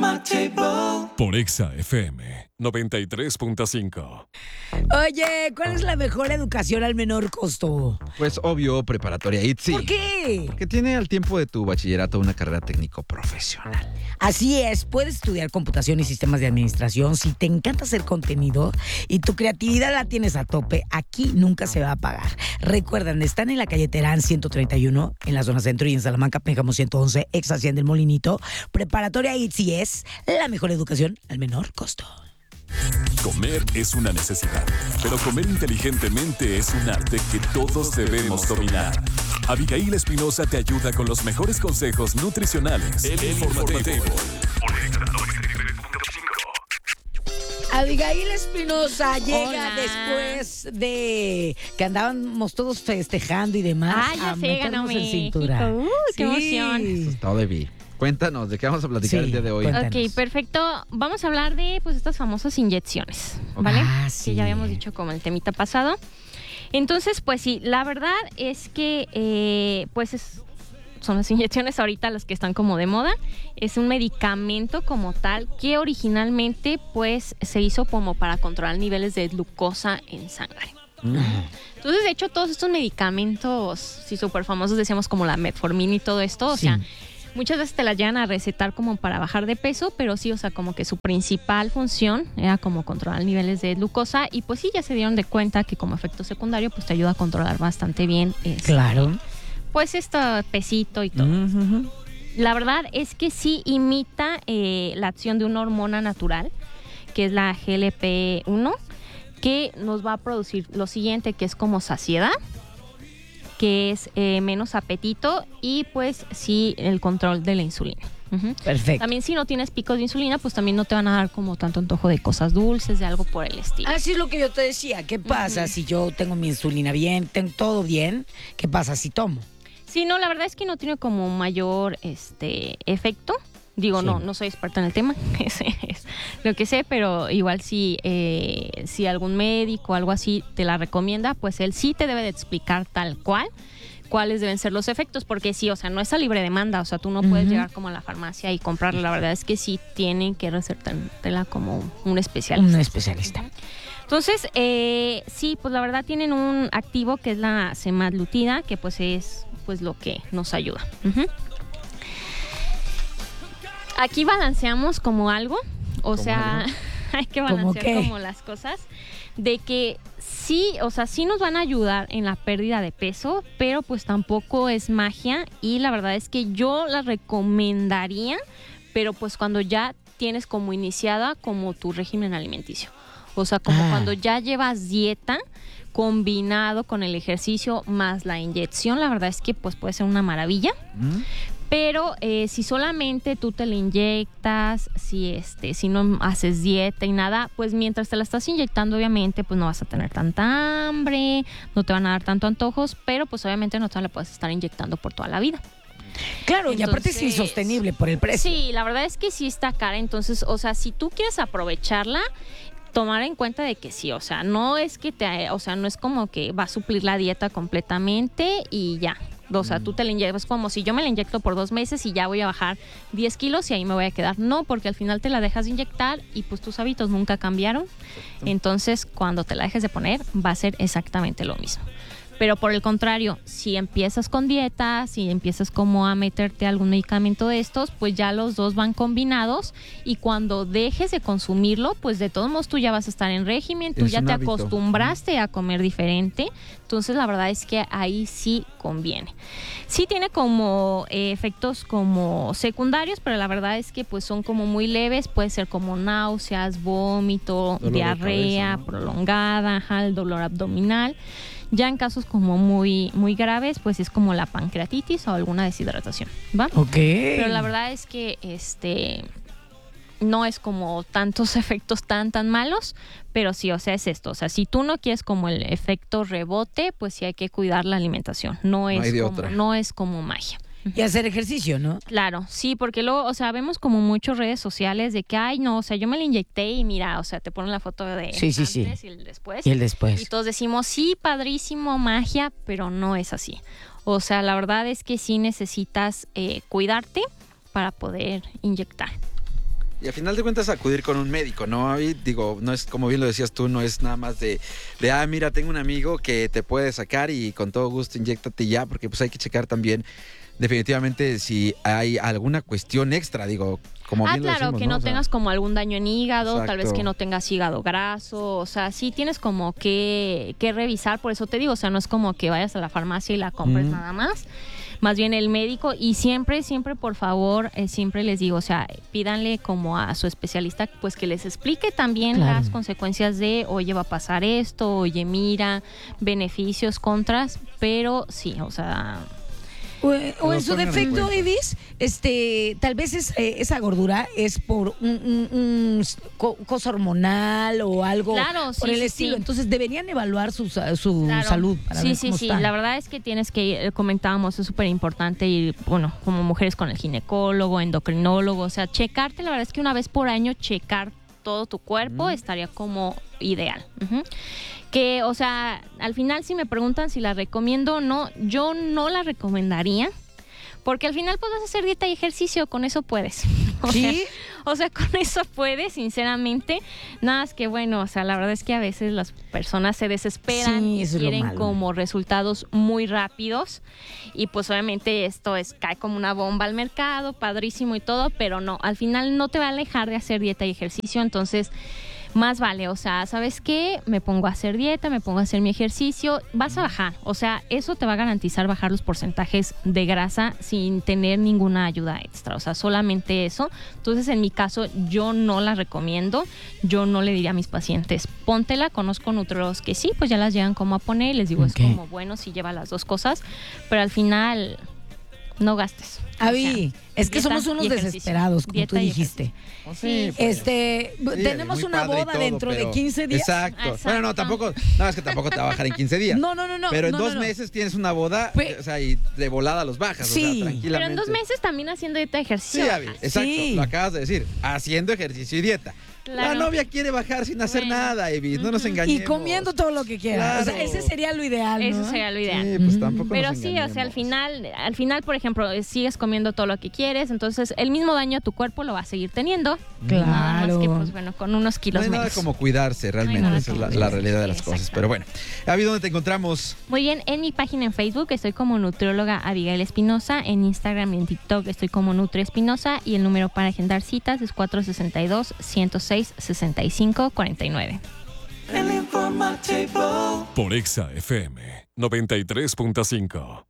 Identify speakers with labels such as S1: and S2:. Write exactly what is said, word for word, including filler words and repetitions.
S1: Por Exa F M noventa y tres punto cinco.
S2: Oye, ¿cuál es la mejor educación al menor costo?
S3: Pues obvio, preparatoria I T S I.
S2: ¿Por qué?
S3: Que tiene al tiempo de tu bachillerato una carrera técnico profesional.
S2: Así es, puedes estudiar computación y sistemas de administración. Si te encanta hacer contenido y tu creatividad la tienes a tope, aquí nunca se va a apagar. Recuerden, están en la calle Terán ciento treinta y uno, en la zona centro, y en Salamanca, Pénjamo ciento once, ex Hacienda del Molinito. Preparatoria I T S I es la mejor educación al menor costo.
S1: Comer es una necesidad, pero comer inteligentemente es un arte que todos debemos dominar. Abigail Espinosa te ayuda con los mejores consejos nutricionales. El Informativo.
S2: Abigail Espinosa llega
S4: Hola.
S2: después de que andábamos todos festejando y demás.
S4: Ah, ya
S2: a
S4: sé, ganó
S2: meternos en
S4: México.
S2: cintura.
S4: Uh, qué emoción.
S3: Todo de vi. Cuéntanos, ¿de qué vamos a platicar
S2: Sí,
S3: el día de hoy?
S2: cuéntanos.
S4: Ok, perfecto. Vamos a hablar de pues estas famosas inyecciones, ¿vale?
S2: Ah, sí.
S4: Que ya habíamos dicho como el temita pasado. Entonces, pues sí, la verdad es que eh, pues es, son las inyecciones ahorita las que están como de moda. Es un medicamento como tal que originalmente pues se hizo como para controlar niveles de glucosa en sangre.
S3: Mm.
S4: Entonces, de hecho, todos estos medicamentos, sí, súper famosos, decíamos como la metformina y todo esto, o
S2: Sí.
S4: sea, muchas veces te las llegan a recetar como para bajar de peso, pero sí, o sea, como que su principal función era como controlar niveles de glucosa y pues sí, ya se dieron de cuenta que como efecto secundario pues te ayuda a controlar bastante bien este,
S2: Claro.
S4: pues este pesito y todo.
S3: Mm.
S4: La verdad es que sí imita eh, la acción de una hormona natural, que es la G L P uno, que nos va a producir lo siguiente, que es como saciedad, que es eh, menos apetito y pues sí el control de la insulina. Ujú.
S2: Perfecto.
S4: También si no tienes picos de insulina, pues también no te van a dar como tanto antojo de cosas dulces, de algo por el estilo.
S2: Así es lo que yo te decía. ¿Qué pasa si yo tengo mi insulina bien, tengo todo bien? ¿Qué pasa si tomo?
S4: Sí, no, la verdad es que no tiene como mayor este efecto. Digo,
S2: Sí.
S4: no, no soy experta en el tema, es, es lo que sé, pero igual si, eh, si algún médico o algo así te la recomienda, pues él sí te debe de explicar tal cual cuáles deben ser los efectos, porque sí, o sea, no es a libre demanda, o sea, tú no puedes
S2: Ujú.
S4: llegar como a la farmacia y comprarla, la verdad es que sí tienen que recetártela como un especialista.
S2: Un especialista.
S4: Entonces, eh, sí, pues la verdad tienen un activo que es la semaglutida, que pues es pues lo que nos ayuda. Ujú. Aquí balanceamos como algo, o sea,
S3: algo?
S4: hay que
S2: ¿Cómo
S4: balancear
S2: qué?
S4: como las cosas, de que sí, o sea, sí nos van a ayudar en la pérdida de peso, pero pues tampoco es magia y la verdad es que yo la recomendaría, pero pues cuando ya tienes como iniciada como tu régimen alimenticio, o sea, como
S2: Ah.
S4: cuando ya llevas dieta combinado con el ejercicio más la inyección, la verdad es que pues puede ser una maravilla.
S3: Mm.
S4: Pero eh, si solamente tú te la inyectas, si este, si no haces dieta y nada, pues mientras te la estás inyectando, obviamente, pues no vas a tener tanta hambre, no te van a dar tanto antojos, pero pues obviamente no te la puedes estar inyectando por toda la vida.
S2: Claro, y aparte es
S4: Entonces,
S2: insostenible por el precio.
S4: Sí, la verdad es que sí está cara, entonces, o sea, si tú quieres aprovecharla, tomar en cuenta de que sí, o sea, no es que te, o sea, no es como que va a suplir la dieta completamente y ya. O sea, tú te la inyectas como si yo me la inyecto por dos meses y ya voy a bajar diez kilos y ahí me voy a quedar. No, porque al final te la dejas de inyectar y pues tus hábitos nunca cambiaron. Entonces, cuando te la dejes de poner, va a ser exactamente lo mismo. Pero por el contrario, si empiezas con dieta, si empiezas como a meterte algún medicamento de estos, pues ya los dos van combinados y cuando dejes de consumirlo, pues de todos modos tú ya vas a estar en régimen, tú
S3: Es
S4: ya
S3: un
S4: te
S3: hábito.
S4: acostumbraste a comer diferente, entonces la verdad es que ahí sí conviene. Sí tiene como eh, efectos como secundarios, pero la verdad es que pues son como muy leves, puede ser como náuseas, vómito,
S3: Dolor de
S4: diarrea
S3: cabeza, ¿no?
S4: prolongada, ajá, el dolor abdominal. Ya en casos como muy, muy graves, pues es como la pancreatitis o alguna deshidratación, ¿va?
S2: Ok.
S4: Pero la verdad es que este no es como tantos efectos tan tan malos, pero sí, o sea, es esto. O sea, si tú no quieres como el efecto rebote, pues sí hay que cuidar la alimentación. No es
S3: hay de
S4: como,
S3: otra.
S4: no es como magia.
S2: Y hacer ejercicio, ¿no?
S4: Claro, sí, porque luego, o sea, vemos como muchas redes sociales de que, ay, no, o sea, yo me la inyecté y mira, o sea, te ponen la foto de
S2: Sí, sí, sí.
S4: antes y el después.
S2: Y el
S4: Y
S2: después.
S4: todos decimos, sí, padrísimo, magia, pero no es así. O sea, la verdad es que sí necesitas eh, cuidarte para poder inyectar.
S3: Y al final de cuentas acudir con un médico, ¿no? Y digo, no es, como bien lo decías tú, no es nada más de, de, ah, mira, tengo un amigo que te puede sacar y con todo gusto inyéctate ya, porque pues hay que checar también definitivamente si hay alguna cuestión extra, digo, como
S4: ah,
S3: bien
S4: claro,
S3: lo decimos,
S4: que
S3: ¿no?
S4: no
S3: O sea,
S4: tengas como algún daño en hígado,
S3: exacto.
S4: tal vez que no tengas hígado graso, o sea, sí tienes como que, que revisar, por eso te digo, o sea, no es como que vayas a la farmacia y la compres
S3: Mm.
S4: nada más, más bien el médico, y siempre, siempre, por favor, eh, siempre les digo, o sea, pídanle como a su especialista, pues que les explique también
S2: Claro.
S4: las consecuencias de, oye, va a pasar esto, oye, mira, beneficios, contras, pero sí, o sea...
S2: O, o en
S3: Lo
S2: su
S3: pongan en
S2: defecto,
S3: cuenta.
S2: Ibis, este, tal vez es, eh, esa gordura es por un, un- un co- cosa hormonal o algo
S4: Claro,
S2: por
S4: sí,
S2: el
S4: sí,
S2: estilo.
S4: sí.
S2: Entonces deberían evaluar su, sa- su
S4: Claro.
S2: salud para
S4: sí,
S2: ver
S4: sí,
S2: cómo
S4: sí.
S2: están.
S4: La verdad es que tienes que ir, eh, comentábamos, es súper importante ir, bueno, como mujeres con el ginecólogo, endocrinólogo, o sea, checarte, la verdad es que una vez por año checar todo tu cuerpo
S3: Mm.
S4: estaría como ideal. Ujú. Que, o sea, al final si me preguntan si la recomiendo o no, yo no la recomendaría. Porque al final pues vas a hacer dieta y ejercicio, con eso puedes. O
S2: ¿Sí?
S4: sea, o sea, con eso puedes, sinceramente. Nada más que bueno, o sea, la verdad es que a veces las personas se desesperan
S2: Sí,
S4: y
S2: eso es lo
S4: quieren
S2: malo.
S4: como resultados muy rápidos. Y pues obviamente esto es cae como una bomba al mercado, padrísimo y todo, pero no, al final no te va a alejar de hacer dieta y ejercicio, entonces más vale, o sea, ¿sabes qué? Me pongo a hacer dieta, me pongo a hacer mi ejercicio, vas a bajar, o sea, eso te va a garantizar bajar los porcentajes de grasa sin tener ninguna ayuda extra, o sea, solamente eso. Entonces, en mi caso, yo no la recomiendo, yo no le diría a mis pacientes, póntela, conozco nutriólogos que sí, pues ya las llegan como a poner y les digo,
S2: Ok.
S4: es como bueno si lleva las dos cosas, pero al final no gastes.
S2: Avi,
S4: O sea,
S2: es que
S4: dieta
S2: somos unos
S4: y ejercicio.
S2: desesperados, como
S4: Dieta
S2: tú
S4: y
S2: dijiste.
S3: oh,
S4: Sí,
S3: pues,
S2: Este,
S3: sí,
S2: tenemos
S3: muy
S2: una
S3: padre y
S2: boda
S3: todo,
S2: dentro de
S3: pero-
S2: quince días.
S3: Exacto.
S4: Exacto.
S3: Bueno, no, tampoco, no, es que tampoco te va a bajar en quince días.
S2: No, no, no, no.
S3: Pero en
S2: no,
S3: dos
S2: no, no.
S3: meses tienes una boda,
S2: Pe-
S3: o sea, y de volada los bajas,
S2: Sí.
S3: o sea,
S4: Pero
S3: tranquilamente.
S4: en dos meses también haciendo dieta y ejercicio.
S3: Sí, Abby,
S4: bajas.
S3: exacto,
S2: Sí.
S3: lo acabas de decir, haciendo ejercicio y dieta.
S4: Claro.
S3: La novia quiere bajar sin hacer
S4: Bueno.
S3: nada, Abby, no nos
S4: Ujú.
S3: engañemos.
S2: Y comiendo todo lo que quiera. O sea,
S3: Claro.
S2: ese sería lo ideal, ¿no?
S4: Eso sería lo ideal.
S3: Sí, pues
S2: Ujú.
S3: tampoco
S4: Pero
S3: nos
S4: sí, o sea, al
S3: engañemos.
S4: final, al final, por ejemplo, eh, sigues comiendo todo lo que quieres, entonces el mismo daño a tu cuerpo lo va a seguir teniendo. Nada más
S2: Claro.
S4: que, pues bueno, con unos
S3: No
S4: kilos
S3: hay nada
S4: menos.
S3: como cuidarse, realmente,
S4: nada
S3: esa es
S4: como
S3: la, la
S4: cuidarse.
S3: realidad de las cosas.
S4: Exacto.
S3: Pero bueno, Abby, ¿dónde te encontramos?
S4: Muy bien, en mi página en Facebook estoy como nutrióloga Abigail Espinosa, en Instagram y en TikTok estoy como Nutri Espinosa y el número para agendar citas es cuatro seis dos, uno cero seis, seis cinco cuatro nueve.
S1: Por Exa F M noventa y tres punto cinco.